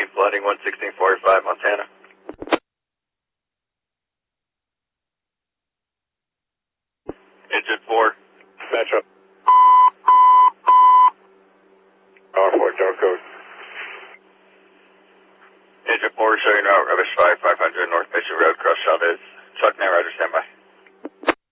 flooding 11645 Montana. Engine 4. Metro. Power 4, Tower Code. Engine 4 showing route, Rubbish 5, 500 North Mission Road, Cross Chavez. Truck now, Roger, standby.